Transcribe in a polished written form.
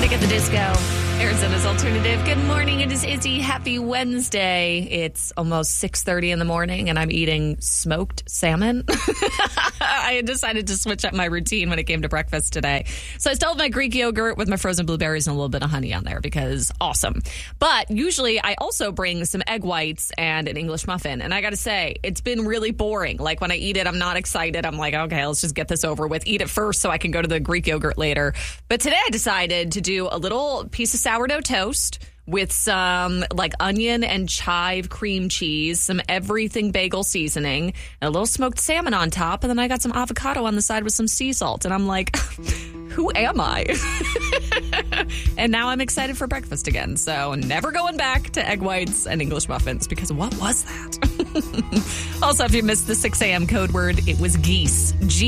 Panic at the Disco, Arizona's alternative. Good morning. It is Izzy. Happy Wednesday. It's almost 6:30 in the morning, and I'm eating smoked salmon. I had decided to switch up my routine when it came to breakfast today. So I still have my Greek yogurt with my frozen blueberries and a little bit of honey on there because awesome. But usually I also bring some egg whites and an English muffin. And I got to say, it's been really boring. Like when I eat it, I'm not excited. I'm like, okay, let's just get this over with. Eat it first so I can go to the Greek yogurt later. But today I decided to do a little piece of sourdough toast with some like onion and chive cream cheese, some everything bagel seasoning, and a little smoked salmon on top. And then I got some avocado on the side with some sea salt. And I'm like, who am I? And now I'm excited for breakfast again. So never going back to egg whites and English muffins because what was that? Also, if you missed the 6 a.m. code word, it was geese.